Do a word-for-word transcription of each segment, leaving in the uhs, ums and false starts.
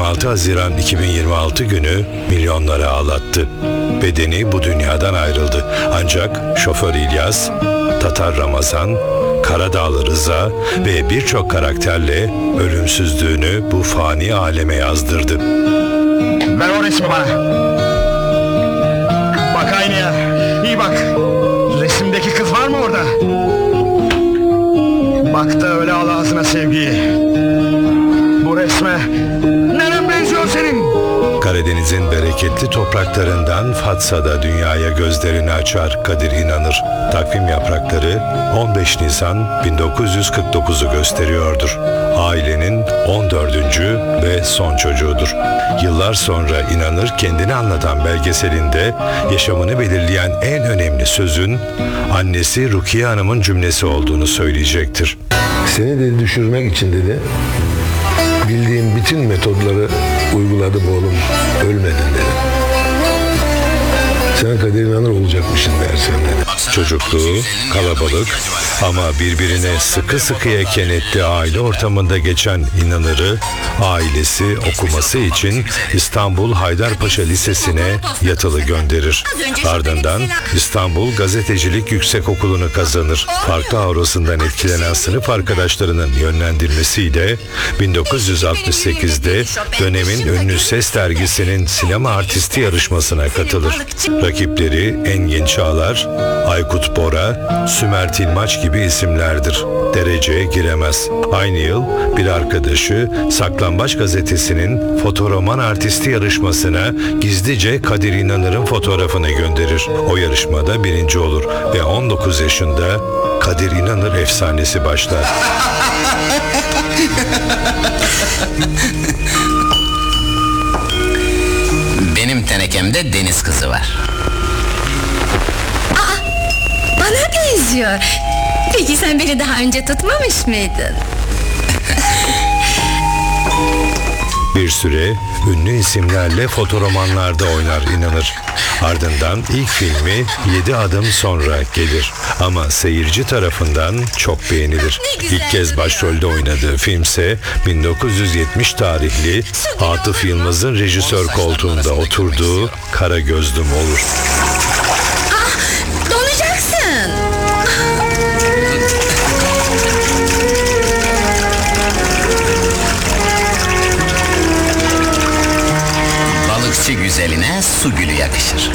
altı Haziran iki bin yirmi altı günü milyonları ağlattı. Bedeni bu dünyadan ayrıldı. Ancak şoför İlyas, Tatar Ramazan, Karadağlı Rıza ve birçok karakterle ölümsüzlüğünü bu fani aleme yazdırdı. Ver o resmi bana. Bak aynaya, iyi bak. Resimdeki kız var mı orada? Bak da öyle al ağzına sevgiyi. Bu resme neren benziyor senin? Karadeniz'in bereketli topraklarından Fatsa'da dünyaya gözlerini açar Kadir İnanır. Takvim yaprakları on beş Nisan bin dokuz yüz kırk dokuzu gösteriyordur. Ailenin on dördüncü ve son çocuğudur. Yıllar sonra İnanır kendini anlatan belgeselinde yaşamını belirleyen en önemli sözün annesi Rukiye Hanım'ın cümlesi olduğunu söyleyecektir. Seni de düşürmek için dedi, bildiğim bütün metodları uyguladım oğlum, ölmedin dedi. Sen Kadir İnanır olacakmışsın dersen dedi. Çocukluğu kalabalık ama birbirine sıkı sıkıya kenetli aile ortamında geçen İnanır'ı ailesi okuması için İstanbul Haydarpaşa Lisesi'ne yatılı gönderir. Ardından İstanbul Gazetecilik Yüksekokulu'nu kazanır. Farklı aurasından etkilenen sınıf arkadaşlarının yönlendirmesiyle bin dokuz yüz altmış sekizde dönemin ünlü Ses dergisinin sinema artisti yarışmasına katılır. Rakipleri Engin Çağlar, Aykut Bora, Sümer Tilmaç gibi isimlerdir. Dereceye giremez. Aynı yıl bir arkadaşı Saklambaç gazetesinin fotoroman artisti yarışmasına gizlice Kadir İnanır'ın fotoğrafını gönderir. O yarışmada birinci olur ve on dokuz yaşında Kadir İnanır efsanesi başlar. Benim tenekemde deniz kızı var. Bana benziyor. Peki sen beni daha önce tutmamış mıydın? Bir süre ünlü isimlerle fotoromanlarda oynar İnanır. Ardından ilk filmi Yedi Adım Sonra gelir. Ama seyirci tarafından çok beğenilir. İlk kez başrolde oynadığı filmse bin dokuz yüz yetmiş tarihli Atıf Yılmaz'ın rejisör koltuğunda oturduğu Kara Gözlüm olur. Ah, donacaksın. Balıkçı güzeline su gülü yakışır.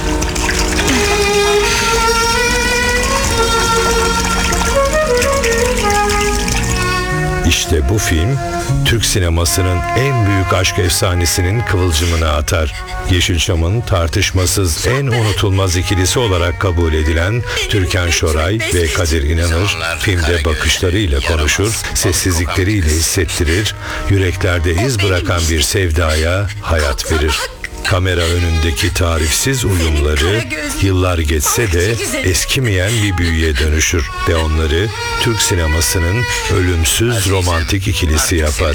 İşte bu film, Türk sinemasının en büyük aşk efsanesinin kıvılcımını atar. Yeşilçam'ın tartışmasız en unutulmaz ikilisi olarak kabul edilen Türkan Şoray ve Kadir İnanır, filmde bakışlarıyla konuşur, sessizlikleriyle hissettirir, yüreklerde iz bırakan bir sevdaya hayat verir. Kamera önündeki tarifsiz uyumları yıllar geçse de eskimeyen bir büyüye dönüşür ve onları Türk sinemasının ölümsüz romantik ikilisi yapar.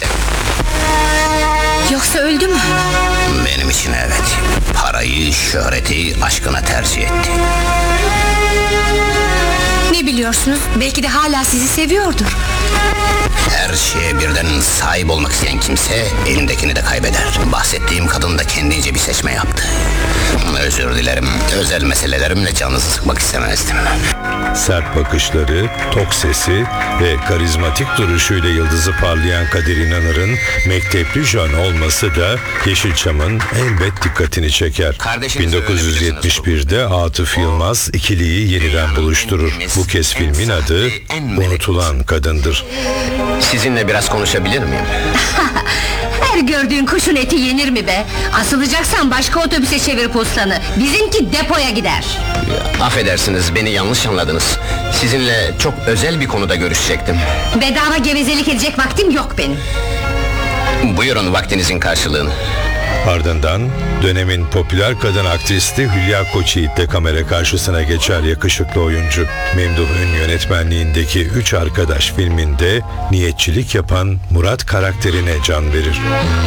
Yoksa öldü mü? Benim için evet. Parayı, şöhreti aşkına tercih etti. Ne biliyorsunuz? Belki de hala sizi seviyordur. Her şeye birden sahip olmak isteyen kimse elindekini de kaybeder. Bahsettiğim kadın da kendince bir seçme yaptı. Özür dilerim, özel meselelerimle canınızı sıkmak istemezdim. Sert bakışları, tok sesi ve karizmatik duruşuyla yıldızı parlayan Kadir İnanır'ın mektepli jön olması da Yeşilçam'ın elbet dikkatini çeker. bin dokuz yüz yetmiş birde Atıf Yılmaz ikiliyi yeniden buluşturur. Bu kez filmin adı Unutulan Kadındır. Sizinle biraz konuşabilir miyim? Her gördüğün kuşun eti yenir mi be? Asılacaksan başka otobüse çevir postanı. Bizimki depoya gider. Affedersiniz, beni yanlış anladınız. Sizinle çok özel bir konuda görüşecektim. Bedava gevezelik edecek vaktim yok benim. Buyurun vaktinizin karşılığını. Ardından dönemin popüler kadın aktristi Hülya Koçyiğit'le kamera karşısına geçer yakışıklı oyuncu. Memduh Ün yönetmenliğindeki Üç Arkadaş filminde niyetçilik yapan Murat karakterine can verir.